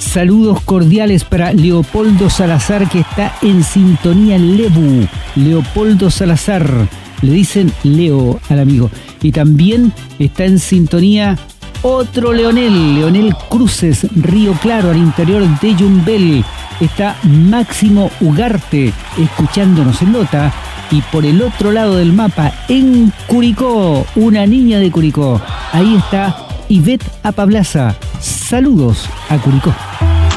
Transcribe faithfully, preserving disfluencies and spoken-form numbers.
Saludos cordiales para Leopoldo Salazar, que está en sintonía Lebu. Leopoldo Salazar, le dicen Leo al amigo. Y también está en sintonía otro Leonel, Leonel Cruces, Río Claro, al interior de Yumbel. Está Máximo Ugarte, escuchándonos en Lota. Y por el otro lado del mapa, en Curicó, una niña de Curicó. Ahí está Ivette Apablaza. Saludos a Curicó.